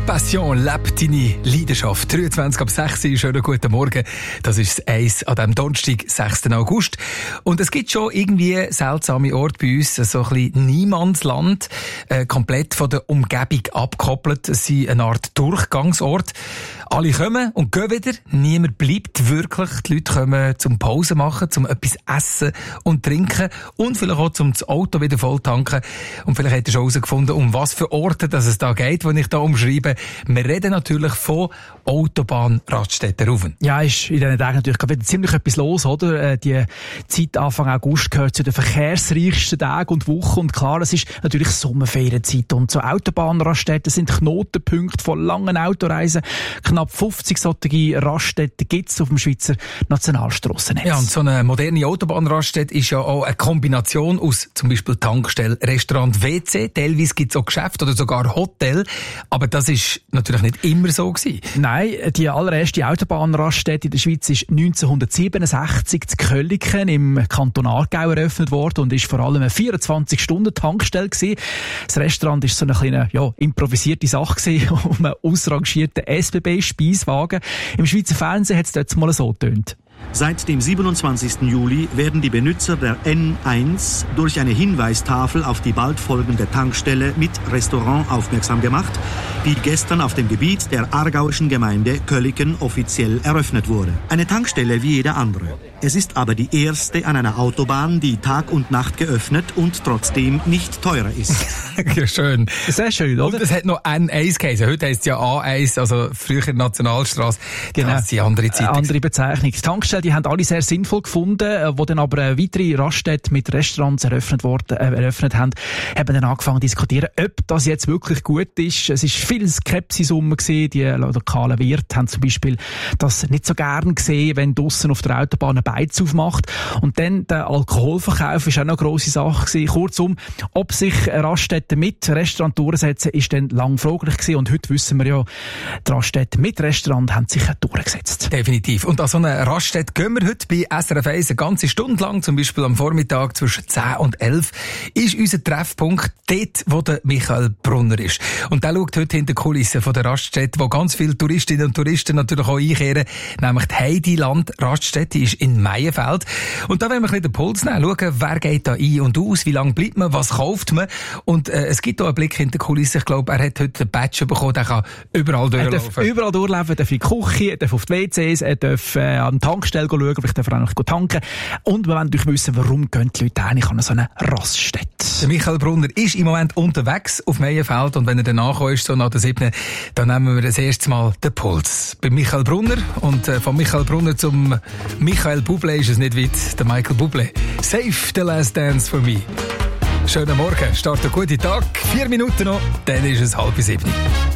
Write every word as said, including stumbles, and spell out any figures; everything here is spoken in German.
Passion lebt deine Leidenschaft. dreiundzwanzig ab sechs Uhr, schönen guten Morgen. Das ist das Eis an diesem Donnerstag, sechsten August. Und es gibt schon irgendwie seltsame Orte bei uns, so ein bisschen Niemandsland, äh, komplett von der Umgebung abgekoppelt. Es sind eine Art Durchgangsort. Alle kommen und gehen wieder. Niemand bleibt wirklich. Die Leute kommen zum Pause machen, zum etwas essen und trinken und vielleicht auch zum das Auto wieder voll tanken. Und vielleicht habt ihr schon herausgefunden, um was für Orte dass es da geht, die ich da umschreibe. Wir reden natürlich von Autobahnraststätten rufen. Ja, ist in diesen Tagen natürlich wieder ziemlich etwas los, oder? Die Zeit Anfang August gehört zu den verkehrsreichsten Tagen und Wochen. Und klar, es ist natürlich Sommerferienzeit. Und so Autobahnraststätten sind Knotenpunkte von langen Autoreisen. Knapp fünfzig solche Raststätten gibt es auf dem Schweizer Nationalstrassennetz. Ja, und so eine moderne Autobahnraststätte ist ja auch eine Kombination aus zum Beispiel Tankstelle, Restaurant, W C. Teilweise gibt es auch Geschäfte oder sogar Hotel. Aber das ist natürlich nicht immer so gewesen. Nein, die allererste Autobahnraststätte in der Schweiz ist neunzehnhundertsiebenundsechzig in Kölliken im Kanton Aargau eröffnet worden und ist vor allem eine vierundzwanzig-Stunden-Tankstelle gewesen. Das Restaurant ist so eine kleine, ja, improvisierte Sache gewesen, um einen ausrangierten S B B-Speiswagen. Im Schweizer Fernsehen hat es dort mal so getönt. Seit dem siebenundzwanzigsten Juli werden die Benutzer der N eins durch eine Hinweistafel auf die bald folgende Tankstelle mit Restaurant aufmerksam gemacht, die gestern auf dem Gebiet der aargauischen Gemeinde Kölliken offiziell eröffnet wurde. Eine Tankstelle wie jede andere. Es ist aber die erste an einer Autobahn, die Tag und Nacht geöffnet und trotzdem nicht teurer ist. Ja, schön. Sehr schön, oder? Und es hat noch N eins geheißen. Heute heisst es ja A eins, also früher Nationalstrasse. Genau. Das ist eine andere Zeit. Eine andere Bezeichnung. Die Tankstellen, die haben alle sehr sinnvoll gefunden, wo dann aber weitere Raststätten mit Restaurants eröffnet worden, äh, eröffnet haben, haben dann angefangen zu diskutieren, ob das jetzt wirklich gut ist. Es ist viel Skepsis rum gewesen. Die lokalen Wirte haben zum Beispiel das nicht so gern gesehen, wenn draussen auf der Autobahn ein Beiz aufmacht. Und dann der Alkoholverkauf ist auch noch eine grosse Sache gewesen. Kurzum, ob sich Raststätten mit Restaurant durchsetzen, ist dann lang fraglich gewesen. Und heute wissen wir ja, die Raststätten mit Restaurant haben sich durchgesetzt. Definitiv. Und an so einer Raststätte gehen wir heute bei S R F eins eine ganze Stunde lang, zum Beispiel am Vormittag zwischen zehn und elf, ist unser Treffpunkt dort, wo der Michael Brunner ist. Und der schaut heute hinter die Kulissen von der Raststätte, wo ganz viele Touristinnen und Touristen natürlich auch einkehren, nämlich die Heidiland Raststätte, die ist in Meienfeld. Und da wollen wir ein bisschen den Puls nehmen, schauen, wer geht da ein und aus, wie lange bleibt man, was kauft man. Und äh, es gibt auch einen Blick hinter die Kulissen. Ich glaube, er hat heute einen Badge bekommen, der kann überall durchlaufen. Er darf überall durchlaufen, er darf in die Küche, er darf auf die W Cs, er darf äh, an die Tankstelle schauen, vielleicht darf er auch noch tanken. Und wir wollen natürlich wissen, warum gehen die Leute eigentlich an so eine Raststätte. Der Michael Brunner ist im Moment unterwegs auf Meienfeld und wenn er danach ist, so nach der siebten, dann nehmen wir das erste Mal den Puls. Bei Michael Brunner und äh, von Michael Brunner zum Michael Bublé ist es nicht weit, der Michael Bublé. Save the last dance for me. Schönen Morgen, start einen guten Tag, vier Minuten noch, dann ist es halb sieben.